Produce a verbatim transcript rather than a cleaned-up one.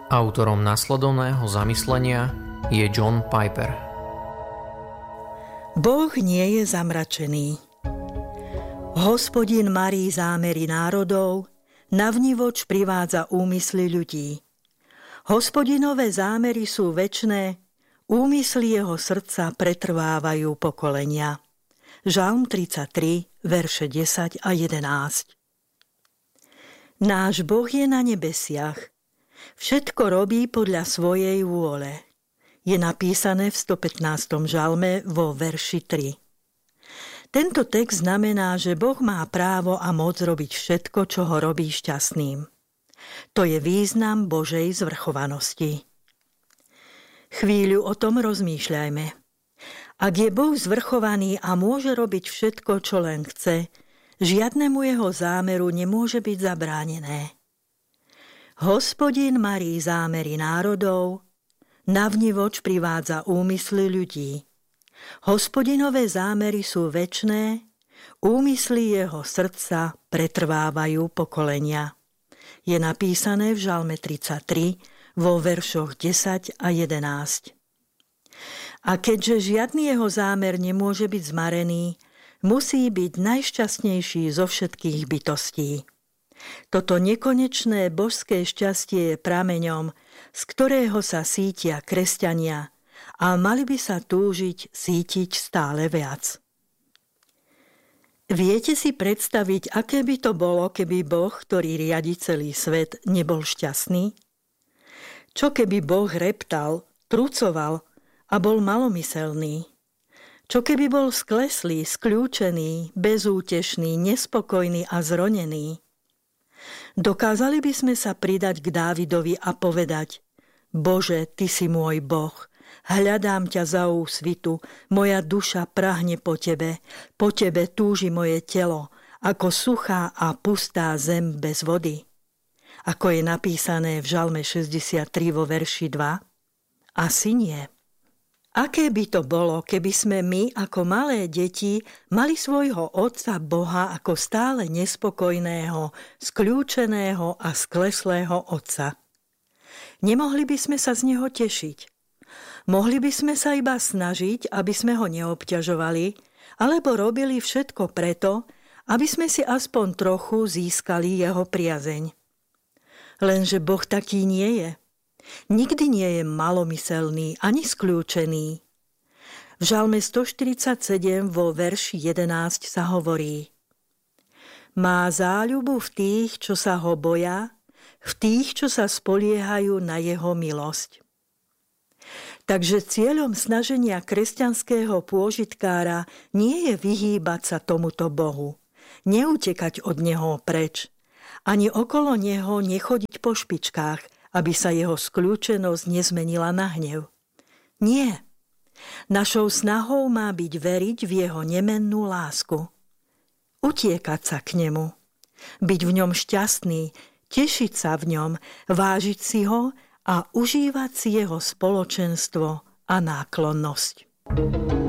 Autorom nasledovného zamyslenia je John Piper. Boh nie je zamračený. Hospodin marí zámery národov, navnívoč privádza úmysly ľudí. Hospodinové zámery sú večné, úmysly jeho srdca pretrvávajú pokolenia. Žalm tridsaťtri, verše desať a jedenásť. Náš Boh je na nebesiach. Všetko robí podľa svojej vôle. Je napísané v stopätnástom žalme vo verši tri. Tento text znamená, že Boh má právo a moc robiť všetko, čo ho robí šťastným. To je význam Božej zvrchovanosti. Chvíľu o tom rozmýšľajme. Ak je Boh zvrchovaný a môže robiť všetko, čo len chce, žiadnemu jeho zámeru nemôže byť zabránené. Hospodin marí zámery národov, navnívoč privádza úmysly ľudí. Hospodinové zámery sú večné, úmysly jeho srdca pretrvávajú pokolenia. Je napísané v žalme tridsaťtri vo veršoch desať a jedenásť. A keďže žiadny jeho zámer nemôže byť zmarený, musí byť najšťastnejší zo všetkých bytostí. Toto nekonečné božské šťastie je prameňom, z ktorého sa sítia kresťania a mali by sa túžiť sítiť stále viac. Viete si predstaviť, aké by to bolo, keby Boh, ktorý riadi celý svet, nebol šťastný? Čo keby Boh reptal, trucoval a bol malomyselný? Čo keby bol skleslý, skľúčený, bezútešný, nespokojný a zronený? Dokázali by sme sa pridať k Dávidovi a povedať: Bože, Ty si môj Boh, hľadám ťa za úsvitu, moja duša prahne po Tebe, po Tebe túži moje telo, ako suchá a pustá zem bez vody. Ako je napísané v žalme šesťdesiattri vo verši dva? Asi nie. Aké by to bolo, keby sme my, ako malé deti, mali svojho Otca Boha ako stále nespokojného, skľúčeného a skleslého Otca? Nemohli by sme sa z neho tešiť. Mohli by sme sa iba snažiť, aby sme ho neobťažovali, alebo robili všetko preto, aby sme si aspoň trochu získali jeho priazeň. Lenže Boh taký nie je. Nikdy nie je malomyselný ani skľúčený. V žalme stoštyridsaťsedem vo verši jedenásť sa hovorí: Má záľubu v tých, čo sa ho boja, v tých, čo sa spoliehajú na jeho milosť. Takže cieľom snaženia kresťanského pôžitkára nie je vyhýbať sa tomuto Bohu, neutekať od neho preč, ani okolo neho nechodiť po špičkách, aby sa jeho skľúčenosť nezmenila na hnev. Nie. Našou snahou má byť veriť v jeho nemennú lásku. Utiekať sa k nemu. Byť v ňom šťastný, tešiť sa v ňom, vážiť si ho a užívať si jeho spoločenstvo a náklonnosť.